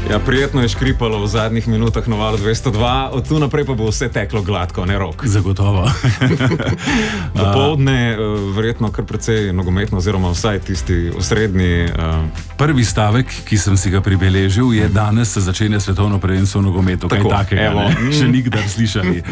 Ja, prijetno je škripalo v zadnjih minutah na Valu 202, od tu naprej pa bo vse teklo gladko, ne Rok. Zagotovo. Dopoldne verjetno kar precej nogometno, oziroma vsaj tisti osrednji. Prvi stavek, ki sem si ga pribeležil, je danes se začenja svetovno prvenstvo v nogometu. Kaj takega, še nikdar slišali.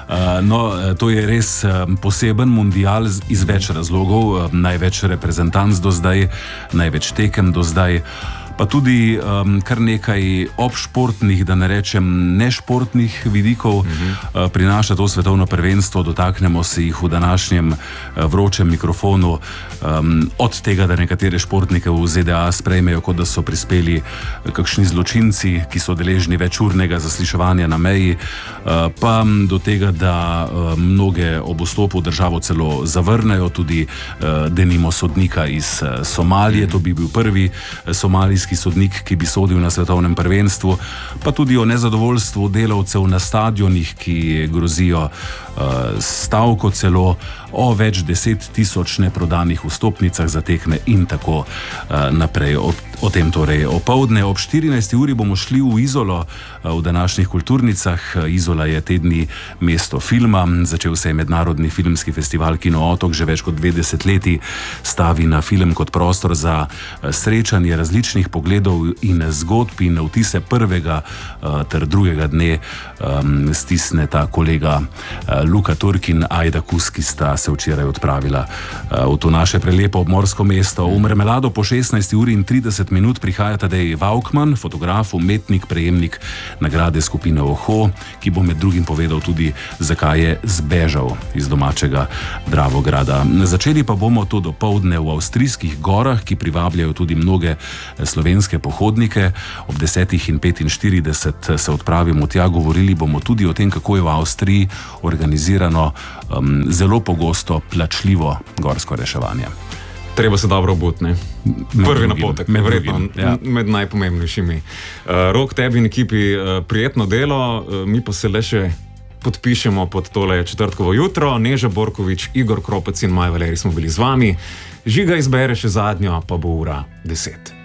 To je res poseben mundial iz več razlogov, največ reprezentanc do zdaj, največ tekem do zdaj, pa tudi kar nekaj obšportnih, da ne rečem nešportnih vidikov prinaša to svetovno prvenstvo. Dotaknemo se jih v današnjem vročem mikrofonu, od tega, da nekatere športnike v ZDA sprejmejo, kot da so prispeli kakšni zločinci, ki so deležni večurnega zasliševanja na meji, pa do tega, da mnoge ob vstopu v državo celo zavrnejo, tudi denimo sodnika iz Somalije, to bi bil prvi somalijski sodnik, ki bi sodil na svetovnem prvenstvu, pa tudi o nezadovoljstvu delavcev na stadionih, ki grozijo stavko, celo o več 10.000 neprodanih vstopnicah za tekme in tako naprej. O tem torej opoldne. Ob 14. uri bomo šli v Izolo v današnjih kulturnicah. Izola je te dni mesto filma. Začel se je mednarodni filmski festival Kino Otok, že več kot 2 desetletji stavi na film kot prostor za srečanje različnih pogledov in zgodb, in vtise prvega ter drugega dne stisneta kolega Luka Turk in Ajda Kus, ki sta se včeraj odpravila v to naše prelepo obmorsko mesto. V Marmelado po 16:30 prihaja Tadej Vaukman, fotograf, umetnik, prejemnik nagrade skupine Oho, ki bo med drugim povedal tudi, zakaj je zbežal iz domačega Dravograda. Začeli pa bomo to dopoldne v avstrijskih gorah, ki privabljajo tudi mnoge slovenske pohodnike. Ob 10:45 se odpravimo tja, govorili bomo tudi o tem, kako je v Avstriji organizirano zelo pogosto plačljivo gorsko reševanje. Treba se dobro obuti, ne? Prvi napotek, med najpomembnejšimi. Rok, tebi in ekipi prijetno delo, mi pa se le še podpišemo pod tole četrtkovo jutro. Neža Borkovič, Igor Kropec in Maja Valerij smo bili z vami. Žiga izbere še zadnjo, pa bo ura 10.